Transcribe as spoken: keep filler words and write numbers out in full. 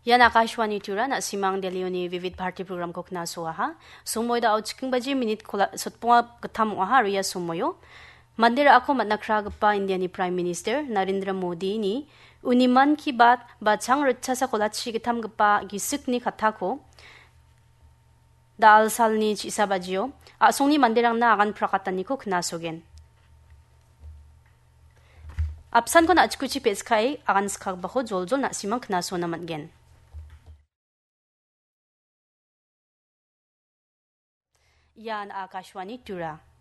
Yan Akashwani tura na simang delioni vivid party program ko kna suaha. Sumoy da chiking baji minute kola sutpunga katam aha riya sumoyo. Mandira ako matnakra gapa India ni Prime Minister Narendra Modi ni uniman ki bat bachang rutsa sa kolachi katam gapa gisik ni katako. Da alsal ni chisa bajiyo. Asong ni mandirang na akan prakatan ni ko kna sogen. Apsan ko na achkuchi peskai akan skag bako joljol na simang kna so naman gen. Yan Akashwani tura.